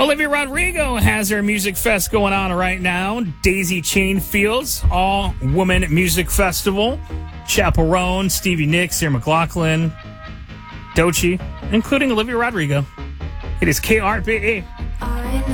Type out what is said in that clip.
Olivia Rodrigo has her music fest going on right now. Daisy Chain Fields, all-woman music festival. Chaperone, Stevie Nicks, Sarah McLachlan, Doechii, including Olivia Rodrigo. It is KRBE.